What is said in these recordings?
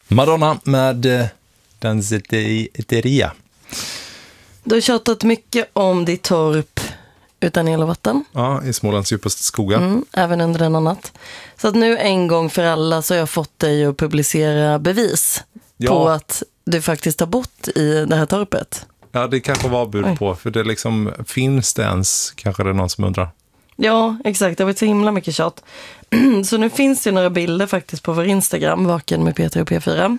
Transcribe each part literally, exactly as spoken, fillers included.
Madonna med eh, Danceteria. Du har tjatat mycket om ditt torp utan el och vatten. Ja, i Smålands djupaste skogar. Mm, även under en annat. Så att nu en gång för alla så har jag fått dig att publicera bevis Ja. på att du faktiskt har bott i det här torpet. Ja, det kanske var bud Oj. på, för det liksom, finns det ens, kanske det är någon som undrar. Ja, exakt. Det har varit så himla mycket tjat. Så nu finns det några bilder faktiskt på vår Instagram, Vaken med Peter och P fyra.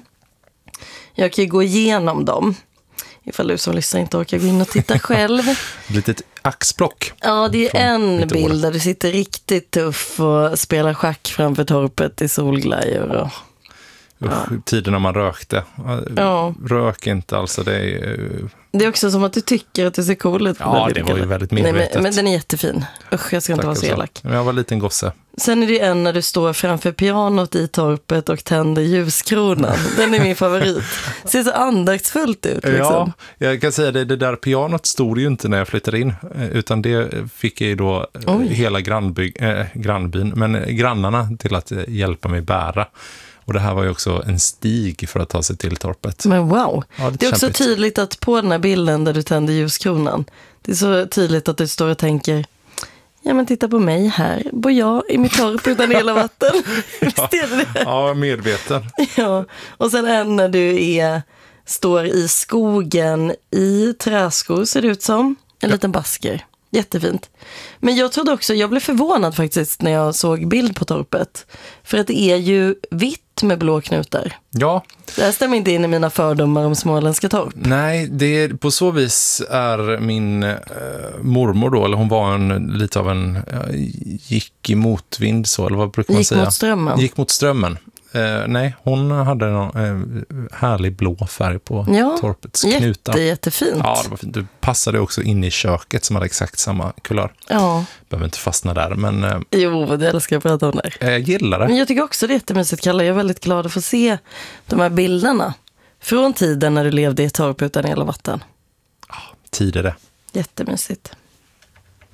Jag kan ju gå igenom dem. Ifall du som lyssnar inte orkar gå in och titta själv. Ett litet axplock. Ja, det är Från en mitt år. bild där du sitter riktigt tuff och spelar schack framför torpet i solglajjor. Och... Usch, tiden när man rökte. Ja. Rök inte alltså, det är... Det är också som att du tycker att du ser cool ut på Ja, den det bilden. var ju väldigt Nej, medvetet. men, men den är jättefin. Usch, jag ska inte Tack vara så också. elak. Jag var en liten gosse. Sen är det en när du står framför pianot i torpet och tänder ljuskronan. Den är min favorit. Ser så andaktsfullt ut liksom. Ja, jag kan säga det, det där pianot stod ju inte när jag flyttade in, utan det fick jag ju då eh, Oj. hela grannby, eh, grannbyn, men grannarna till att eh, hjälpa mig bära. Och det här var ju också en stig för att ta sig till torpet. Men wow. Ja, Det är också kämpigt. tydligt att på den här bilden där du tänder ljuskronan, det är så tydligt att du står och tänker, ja men titta på mig här, bor jag i mitt torp utan el och vatten. Visst är det det? Ja, medveten. Ja. Och sen en när du är, står i skogen i träskor, ser det ut som. En liten basker. Jättefint. Men jag trodde också, jag blev förvånad faktiskt när jag såg bild på torpet. För att det är ju vitt med blå knutar. Ja, Det här stämmer inte in i mina fördomar om småländska torp. nej, det är, på så vis är min eh, mormor då, eller hon var en, lite av en, eh, gick i motvind så, eller vad brukar man Gick säga? mot strömmen. Gick mot strömmen. Eh, nej, hon hade en eh, härlig blå färg på Ja, torpets knutar. Jätte, jättefint. Ja, det var fint. Du passade också in i köket som hade exakt samma kulör. Ja. Behöver inte fastna där, men eh, Jo, det älskar jag prata om där. jag gillar det. Men jag tycker också det är jättemysigt, Kalle. Jag är väldigt glad att få se de här bilderna. Från tiden när du levde i ett torp utan el och vatten. Tid är det. Jättemysigt.